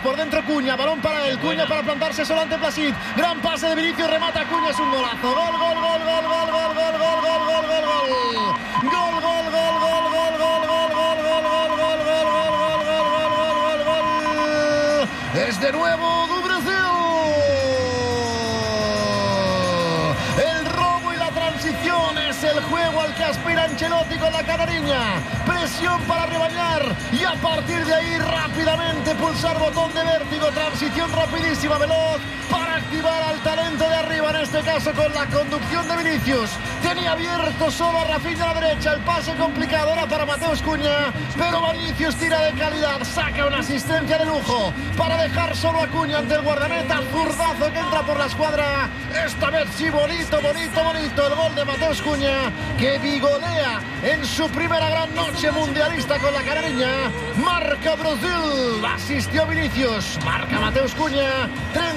por dentro Cuña, balón para él, Cuña para plantarse solo ante Plassit, gran pase de Vinicius, remata Cuña, es un golazo, gol, gol, gol, gol, gol, gol, gol, gol, gol, gol, gol, gol, gol, gol, gol, gol, es de nuevo do Brasil. El robo y la transición es el juego al que aspira Ancelotti con la canariña. Presión para rebañar y a partir de ahí rápidamente pulsar botón de vértigo, transición rapidísima, veloz, para activar al talento de arriba, en este caso con la conducción de Vinicius. Tenía abierto solo a Rafinha a la derecha, el pase complicado era para Mateus Cuña, pero Vinicius tira de calidad, saca una asistencia de lujo para dejar solo a Cuña ante el guardameta, zurdazo que entra por la escuadra, esta vez sí, bonito, bonito, bonito, el gol de Mateus Cuña, que vigolea en su primera gran noche mundialista con la canariña. Marca Brasil, asistió Vinicius, marca Mateus Cuña,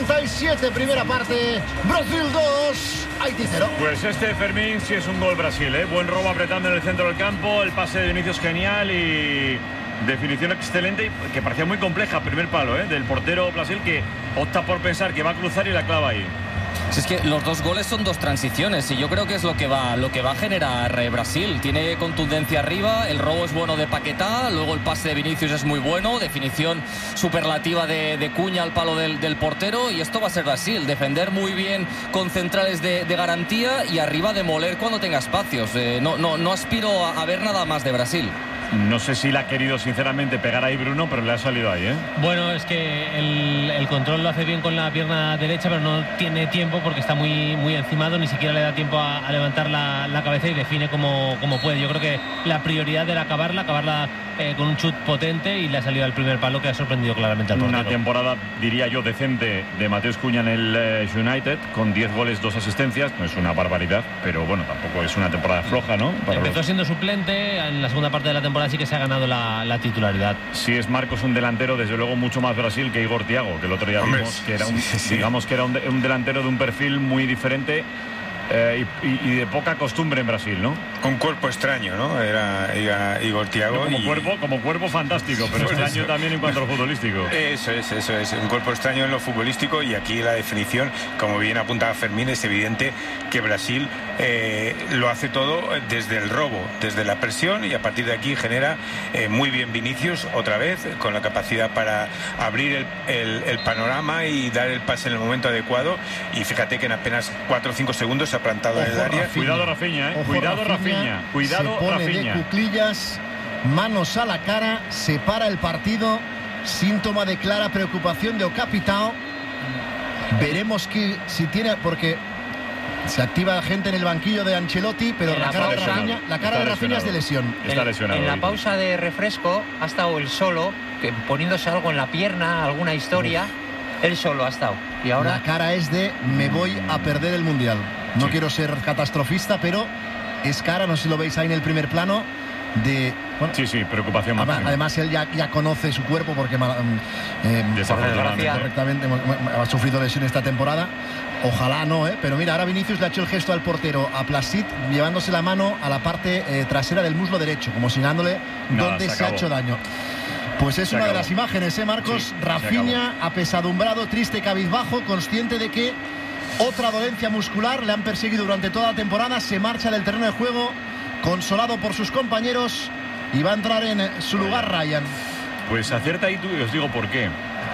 37 primera parte, Brasil 2, Haití 0. Pues este, Fermín, sí es un gol Brasil, ¿eh? Buen robo apretando en el centro del campo, el pase de Vinicius genial y definición excelente, que parecía muy compleja, primer palo, del portero Brasil, que opta por pensar que va a cruzar y la clava ahí. Si es que los dos goles son dos transiciones y yo creo que es lo que va a generar Brasil. Tiene contundencia arriba, el robo es bueno de Paquetá, luego el pase de Vinicius es muy bueno, definición superlativa de Cuña al palo del portero, y esto va a ser Brasil, defender muy bien con centrales de garantía y arriba demoler cuando tenga espacios. No aspiro a ver nada más de Brasil. No sé si la ha querido sinceramente pegar ahí Bruno, pero le ha salido ahí, ¿eh? Bueno, es que el control lo hace bien con la pierna derecha, pero no tiene tiempo porque está muy, muy encimado, ni siquiera le da tiempo a levantar la cabeza y define como puede. Yo creo que la prioridad era acabarla con un chut potente, y le ha salido al primer palo, que ha sorprendido claramente al portero. Una temporada, diría yo, decente de Mateus Cuña en el United, con 10 goles, 2 asistencias. No es una barbaridad, pero bueno, tampoco es una temporada floja, ¿no? Empezó siendo suplente, en la segunda parte de la temporada sí que se ha ganado la titularidad. Si es Marcos un delantero, desde luego mucho más Brasil que Igor Thiago, que el otro día vimos que era digamos que era un delantero de un perfil muy diferente. Y de poca costumbre en Brasil, ¿no? Un cuerpo extraño, ¿no? Era Igor Thiago. Como cuerpo fantástico, pero extraño también en cuanto a lo futbolístico. Eso es. Un cuerpo extraño en lo futbolístico, y aquí la definición, como bien apuntaba Fermín, es evidente que Brasil lo hace todo desde el robo, desde la presión, y a partir de aquí genera muy bien Vinicius, otra vez, con la capacidad para abrir el panorama y dar el pase en el momento adecuado. Y fíjate que en apenas 4 o 5 segundos se ha plantado en el área. Cuidado Rafinha, Cuidado Rafinha. Se pone de cuclillas, manos a la cara, se para el partido, síntoma de clara preocupación de Ocapitao. Veremos si tiene, porque se activa la gente en el banquillo de Ancelotti, pero la cara de Rafinha es de lesión. Está lesionado. En la pausa de refresco ha estado él solo, poniéndose algo en la pierna, alguna historia. Él solo ha estado. Y ahora la cara es de: me voy a perder el Mundial. No quiero ser catastrofista, pero es cara, no sé si lo veis ahí en el primer plano, de... Bueno, sí, preocupación máxima. Además él ya conoce su cuerpo porque desafortunadamente ha sufrido lesión esta temporada. Ojalá no, pero mira, ahora Vinicius le ha hecho el gesto al portero, a Plassit, llevándose la mano a la parte trasera del muslo derecho, como señalándole dónde se ha hecho daño. Pues es una de las imágenes, Marcos. Sí, Rafinha apesadumbrado, triste, cabizbajo, consciente de que otra dolencia muscular le han perseguido durante toda la temporada. Se marcha del terreno de juego, consolado por sus compañeros, y va a entrar en su lugar Ryan. Pues acierta ahí tú, y os digo por qué.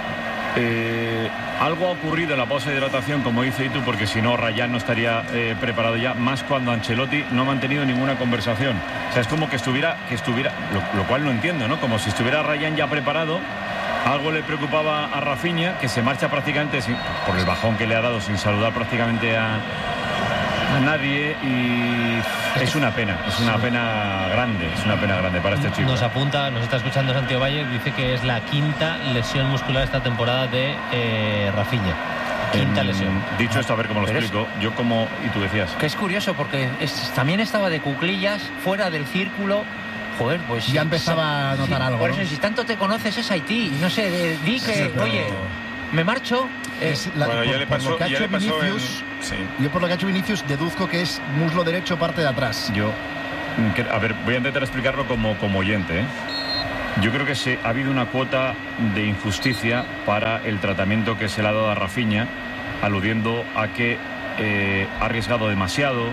Algo ha ocurrido en la pausa de hidratación, como dice Itu, porque si no Ryan no estaría preparado ya, más cuando Ancelotti no ha mantenido ninguna conversación. O sea, es como que estuviera lo cual no entiendo, ¿no? Como si estuviera Ryan ya preparado. Algo le preocupaba a Rafinha, que se marcha prácticamente por el bajón que le ha dado, sin saludar prácticamente a nadie, y es una pena grande para este chico. Nos está escuchando Santiago Valle, dice que es la quinta lesión muscular esta temporada de Rafinha. Quinta lesión. Dicho esto, a ver cómo lo explico. Y tú decías que es curioso, porque también estaba de cuclillas, fuera del círculo. Joder, pues ya empezaba a notar algo. Por eso, si tanto te conoces, es Haití. No sé, di que, oye, me marcho. Ya le pasó Vinicius. Yo, por lo que ha hecho Vinicius, deduzco que es muslo derecho, parte de atrás. Voy a intentar explicarlo como oyente. Yo creo que ha habido una cuota de injusticia para el tratamiento que se le ha dado a Rafinha, aludiendo a que ha arriesgado demasiado,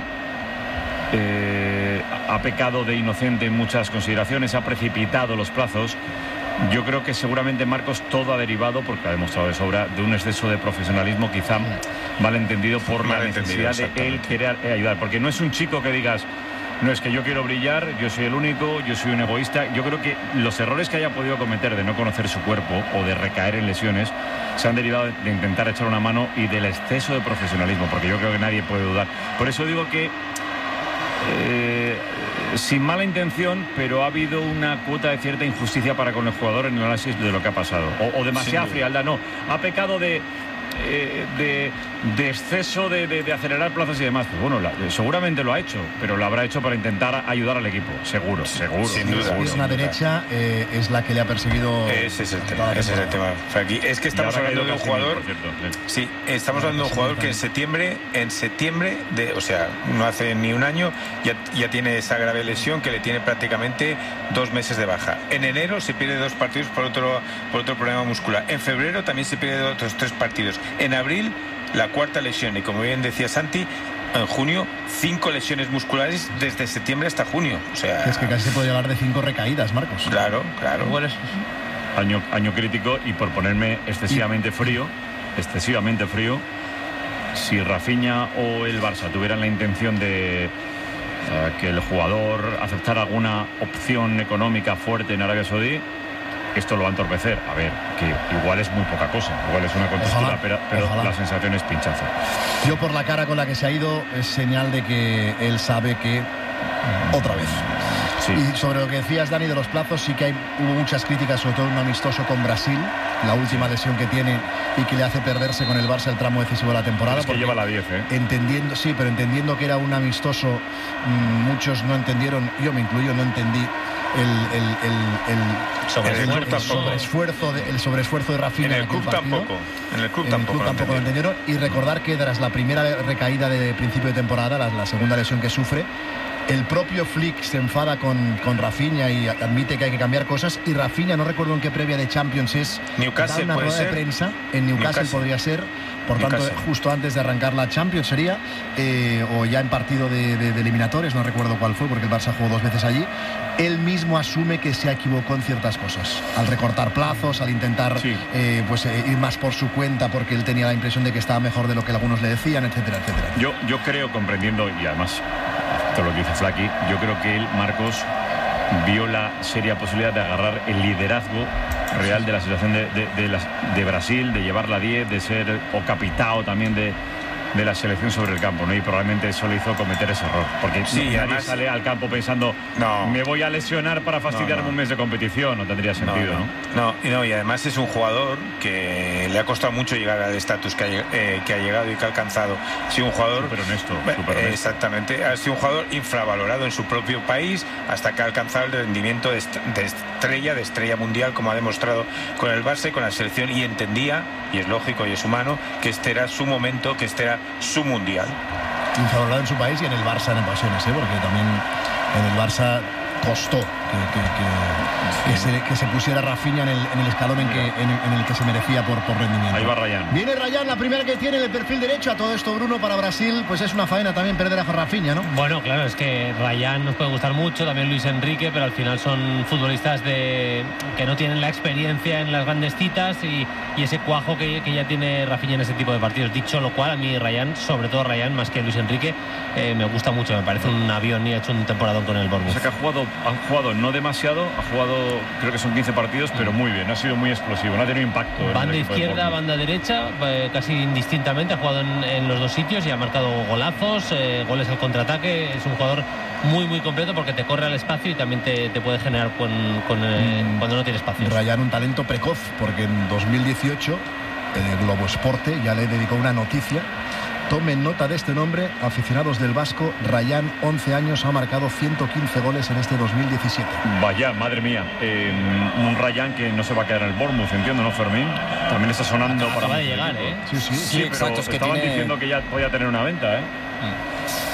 ha pecado de inocente en muchas consideraciones, ha precipitado los plazos. Yo creo que seguramente, Marcos, todo ha derivado, porque ha demostrado de sobra, de un exceso de profesionalismo, quizá malentendido por la necesidad de él querer ayudar. Porque no es un chico que digas, no es que yo quiero brillar, yo soy el único, yo soy un egoísta. Yo creo que los errores que haya podido cometer de no conocer su cuerpo o de recaer en lesiones se han derivado de intentar echar una mano y del exceso de profesionalismo, porque yo creo que nadie puede dudar. Por eso digo que sin mala intención, pero ha habido una cuota de cierta injusticia para con el jugador en el análisis de lo que ha pasado, o demasiada frialdad. No, ha pecado de exceso de acelerar plazos y demás. Pues bueno, seguramente lo ha hecho, pero lo habrá hecho para intentar ayudar al equipo, seguro. Sin duda. La pierna derecha es la que le ha perseguido. Ese es el tema, Frankie. Es que estamos hablando de un jugador. Sí, estamos hablando de un jugador que en septiembre, o sea, no hace ni un año, ya tiene esa grave lesión que le tiene prácticamente 2 meses de baja. En enero se pierde 2 partidos por otro problema muscular. En febrero también se pierde otros 3 partidos. En abril, la 4ª lesión. Y como bien decía Santi, en junio, 5 lesiones musculares desde septiembre hasta junio. O sea, es que casi se puede llevar de 5 recaídas, Marcos. Claro. Bueno, Año crítico, y por ponerme excesivamente frío, si Rafinha o el Barça tuvieran la intención de que el jugador aceptara alguna opción económica fuerte en Arabia Saudí, esto lo va a entorpecer. A ver, que igual es muy poca cosa, igual es una contextura, pero ojalá. La sensación es pinchazo. Yo, por la cara con la que se ha ido, es señal de que él sabe que otra vez. Sí. Y sobre lo que decías, Dani, de los plazos, sí que hubo muchas críticas, sobre todo en un amistoso con Brasil, la última lesión que tiene y que le hace perderse con el Barça el tramo decisivo de la temporada. Es que lleva la 10, entendiendo que era un amistoso, muchos no entendieron, yo me incluyo, no entendí el sobreesfuerzo de Rafinha. En el club tampoco. En el club tampoco lo entendieron. Y recordar que tras la primera recaída de principio de temporada, la segunda lesión que sufre, el propio Flick se enfada con Rafinha y admite que hay que cambiar cosas, y Rafinha, no recuerdo en qué previa de Champions es, Newcastle, da una rueda de prensa en Newcastle podría ser, por tanto justo antes de arrancar la Champions sería, o ya en partido de eliminatorios, no recuerdo cuál fue porque el Barça jugó 2 veces allí. Él mismo asume que se equivocó en ciertas cosas, al recortar plazos, al intentar ir más por su cuenta, porque él tenía la impresión de que estaba mejor de lo que algunos le decían, etcétera, etcétera. Yo creo, comprendiendo, y además todo lo que dice Flaky, yo creo que él, Marcos, vio la seria posibilidad de agarrar el liderazgo real de la situación de Brasil, de llevar la 10, de ser o capitao también de la selección sobre el campo, ¿no? Y probablemente eso le hizo cometer ese error, porque nadie además sale al campo pensando, me voy a lesionar para fastidiarme un mes de competición. No tendría sentido, ¿no? Y además es un jugador que le ha costado mucho llegar al estatus que ha llegado y que ha alcanzado. Ha sido un jugador súper honesto. Exactamente, ha sido un jugador infravalorado en su propio país, hasta que ha alcanzado el rendimiento de estrella mundial, como ha demostrado con el Barça y con la selección, y entendía, y es lógico y es humano, que este era su momento, que este era su mundial. Infravalorado en su país y en el Barça en ocasiones, porque también en el Barça costó que se pusiera Rafinha en el escalón en el que se merecía por rendimiento. Ahí va Rayán. Viene Rayán, la primera que tiene en el perfil derecho. A todo esto, Bruno, para Brasil, pues es una faena también perder a Rafinha, ¿no? Bueno, claro, es que Rayán nos puede gustar mucho, también Luis Enrique, pero al final son futbolistas que no tienen la experiencia en las grandes citas y ese cuajo que ya tiene Rafinha en ese tipo de partidos. Dicho lo cual, a mí Rayán, sobre todo Rayán, más que Luis Enrique, me gusta mucho, me parece un avión y ha hecho un temporadón con el Bournemouth. O sea que han jugado no demasiado, ha jugado creo que son 15 partidos, pero muy bien, ha sido muy explosivo, no ha tenido impacto. Banda izquierda, banda derecha, casi indistintamente, ha jugado en los 2 sitios y ha marcado golazos, goles al contraataque. Es un jugador muy muy completo porque te corre al espacio y también te puede generar cuando no tiene espacio. Rayán, un talento precoz, porque en 2018 el Globo Esporte ya le dedicó una noticia. Tomen nota de este nombre, aficionados del Vasco. Rayán, 11 años, ha marcado 115 goles en este 2017. Vaya, madre mía. Un Rayán que no se va a quedar en el Bournemouth, entiendo, ¿no, Fermín? También está sonando para... Acaba de llegar, ¿eh? Sí, pero exacto, es que estaban diciendo que ya podía tener una venta, ¿eh?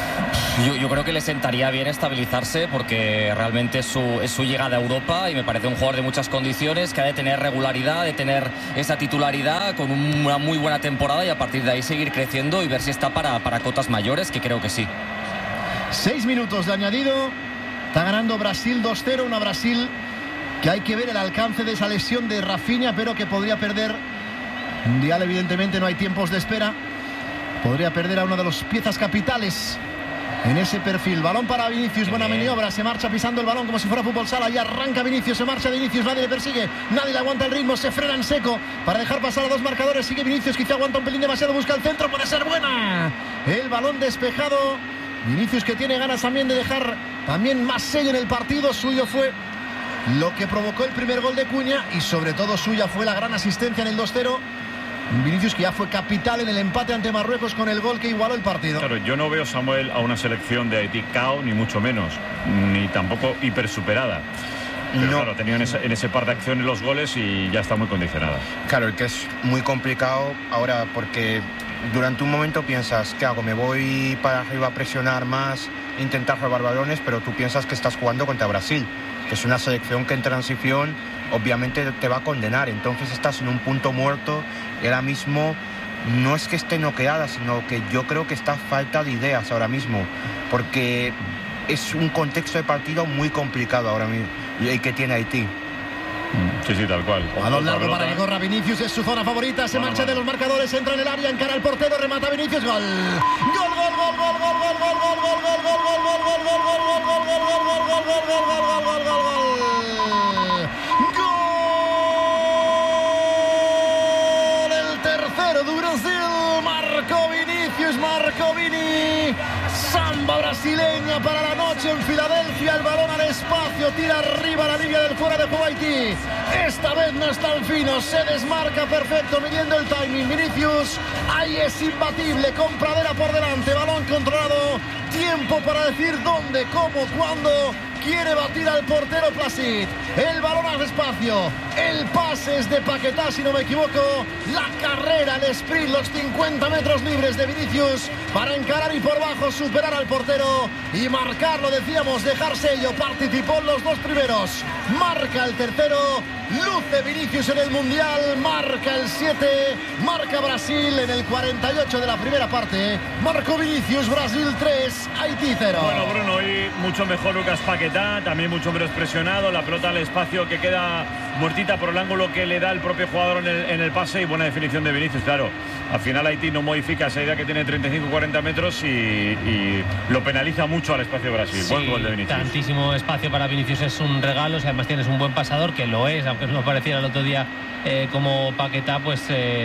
Yo creo que le sentaría bien estabilizarse porque realmente es su llegada a Europa y me parece un jugador de muchas condiciones que ha de tener regularidad, de tener esa titularidad con una muy buena temporada y a partir de ahí seguir creciendo y ver si está para cotas mayores, que creo que sí. 6 minutos de añadido. Está ganando Brasil 2-0. Una Brasil que hay que ver el alcance de esa lesión de Rafinha, pero que podría perder. Mundial, evidentemente, no hay tiempos de espera. Podría perder a una de las piezas capitales en ese perfil. Balón para Vinicius, buena maniobra, se marcha pisando el balón como si fuera fútbol sala y arranca Vinicius, se marcha Vinicius, nadie le persigue, nadie le aguanta el ritmo, se frena en seco para dejar pasar a dos marcadores, sigue Vinicius, quizá aguanta un pelín demasiado, busca el centro, puede ser buena, el balón despejado, Vinicius que tiene ganas también de dejar también más sello en el partido, suyo fue lo que provocó el primer gol de Cunha y sobre todo suya fue la gran asistencia en el 2-0. Vinicius que ya fue capital en el empate ante Marruecos con el gol que igualó el partido. Claro, yo no veo, Samuel, a una selección de Haití cao, ni mucho menos, ni tampoco hiper superada. Pero no. Claro, tenían en ese par de acciones los goles y ya está muy condicionada. Claro, el que es muy complicado ahora porque durante un momento piensas, ¿qué hago? Me voy para arriba a presionar más, intentar robar balones, pero tú piensas que estás jugando contra Brasil, que es una selección que en transición obviamente te va a condenar, entonces estás en un punto muerto y ahora mismo no es que esté noqueada, sino que yo creo que está falta de ideas ahora mismo, porque es un contexto de partido muy complicado ahora mismo y que tiene Haití. Sí, tal cual. Balón largo para que corra Vinicius, es su zona favorita, se marcha de los marcadores, entra en el área, encara al portero, remata Vinicius, gol. Gol, gol, gol, gol, gol, gol, gol, gol, gol, gol, gol, gol, gol, gol, gol, gol, gol, gol, de Brasil, marcó Vinicius, marcó Vini, samba brasileña para la noche en Filadelfia, el balón al espacio, tira arriba la línea del fuera de juego Haití, esta vez no es tan fino, se desmarca perfecto midiendo el timing, Vinicius, ahí es imbatible, con Pradera por delante, balón controlado, tiempo para decir dónde, cómo, cuándo, quiere batir al portero Placid, el balón al espacio, el pase es de Paquetá si no me equivoco, la carrera, el sprint, los 50 metros libres de Vinicius para encarar y por bajo superar al portero y marcarlo, decíamos, dejar sello, participó en los dos primeros, marca el tercero, luce Vinicius en el Mundial, marca el 7, marca Brasil en el 48 de la primera parte, marcó Vinicius, Brasil 3, Haití 0. Bueno, Bruno, hoy mucho mejor Lucas Paquetá, también mucho menos presionado, la pelota al espacio que queda muertita por el ángulo que le da el propio jugador en el pase y buena definición de Vinicius, claro. Al final Haití no modifica esa idea que tiene 35-40 metros y lo penaliza mucho al espacio de Brasil. Sí, buen gol de Vinicius. Tantísimo espacio para Vinicius, es un regalo, si además tienes un buen pasador, que lo es, aunque no pareciera el otro día como Paquetá, pues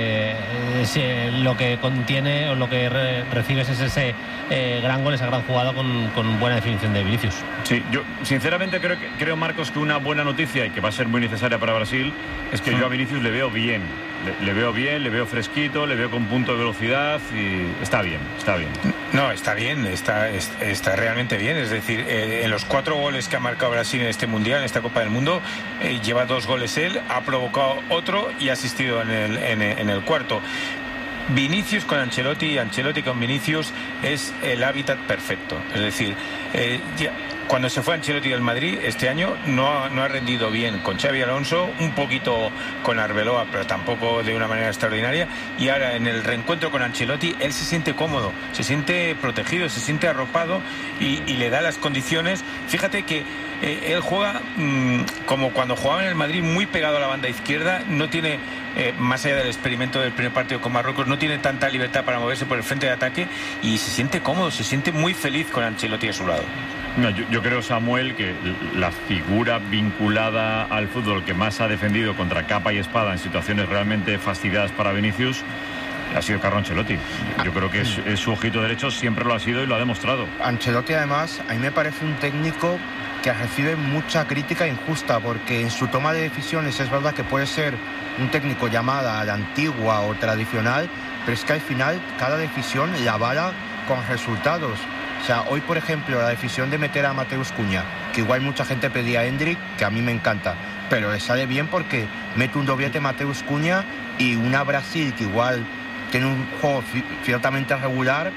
lo que contiene o lo que recibes es ese gran gol, esa gran jugada con buena definición de Vinicius. Sí, yo sinceramente creo, Marcos, que una buena noticia y que va a ser muy necesaria para Brasil es que yo a Vinicius le veo bien. Le veo bien, le veo fresquito, le veo con punto de velocidad y está bien. No, está bien, está realmente bien. Es decir, en los 4 goles que ha marcado Brasil en este Mundial, en esta Copa del Mundo, lleva 2 goles él, ha provocado otro y ha asistido en el cuarto. Vinicius con Ancelotti y Ancelotti con Vinicius es el hábitat perfecto. Es decir, cuando se fue Ancelotti del Madrid este año no ha rendido bien con Xabi Alonso, un poquito con Arbeloa, pero tampoco de una manera extraordinaria, y ahora en el reencuentro con Ancelotti él se siente cómodo, se siente protegido, se siente arropado y le da las condiciones. Fíjate que él juega como cuando jugaba en el Madrid, muy pegado a la banda izquierda, no tiene más allá del experimento del primer partido con Marruecos, no tiene tanta libertad para moverse por el frente de ataque y se siente cómodo, se siente muy feliz con Ancelotti a su lado. No, yo creo, Samuel, que la figura vinculada al fútbol que más ha defendido contra capa y espada en situaciones realmente fastidiadas para Vinicius ha sido Carlo Ancelotti. Yo creo que es su ojito derecho, siempre lo ha sido y lo ha demostrado. Ancelotti, además, a mí me parece un técnico que recibe mucha crítica injusta, porque en su toma de decisiones es verdad que puede ser un técnico llamada a la antigua o tradicional, pero es que al final cada decisión la avala con resultados. O sea, hoy, por ejemplo, la decisión de meter a Mateus Cunha, que igual mucha gente pedía a Endrick, que a mí me encanta, pero le sale bien porque mete un doblete Mateus Cunha y una Brasil que igual tiene un juego ciertamente regular,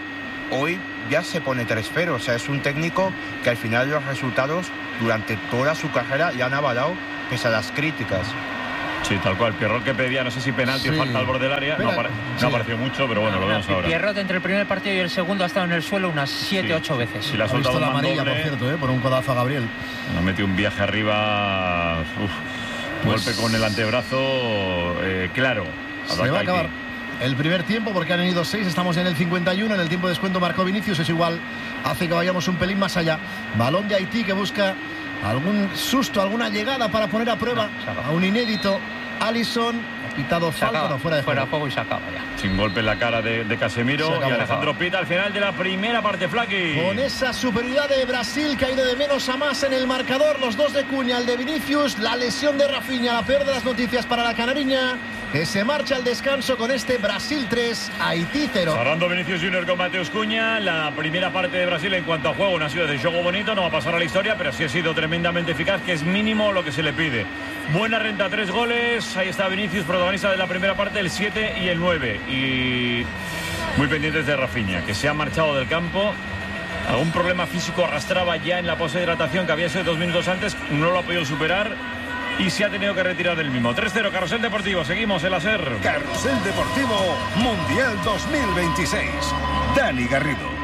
hoy ya se pone 3-0. O sea, es un técnico que al final los resultados durante toda su carrera ya han avalado pese a las críticas. Sí, tal cual. Pierrot que pedía, no sé si penalti o falta al borde del área. No apareció mucho, pero bueno, lo vemos ahora. Pierrot entre el primer partido y el segundo ha estado en el suelo unas 7-8 veces. Y la ha soltado la amarilla, doble, por cierto, por un codazo a Gabriel. Nos metió un viaje arriba. Golpe con el antebrazo, claro. Se va a acabar el primer tiempo porque han ido 6, estamos en el 51, en el tiempo de descuento marcó Vinicius, es igual, hace que vayamos un pelín más allá. Balón de Haití que busca algún susto, alguna llegada para poner a prueba a un inédito. Alisson, pitado falta, fuera de juego y se acaba ya. Sin golpe en la cara de Casemiro y Alejandro Pita al final de la primera parte, Flaqui. Con esa superioridad de Brasil que ha ido de menos a más en el marcador, los dos de Cunha, el de Vinicius, la lesión de Rafinha, la peor de las noticias para la canariña, que se marcha al descanso con este Brasil 3, Haití 0. Cerrando Vinicius Junior con Mateus Cunha. La primera parte de Brasil en cuanto a juego no ha sido de juego bonito, no va a pasar a la historia, pero sí ha sido tremendamente eficaz, que es mínimo lo que se le pide. Buena renta, 3 goles. Ahí está Vinicius, protagonista de la primera parte, el 7 y el 9. Y muy pendientes de Rafinha, que se ha marchado del campo. Algún problema físico arrastraba ya en la pose de hidratación, que había sido 2 minutos antes, no lo ha podido superar y se ha tenido que retirar del mismo. 3-0, Carrusel Deportivo. Seguimos en la SER. Carrusel Deportivo Mundial 2026. Dani Garrido.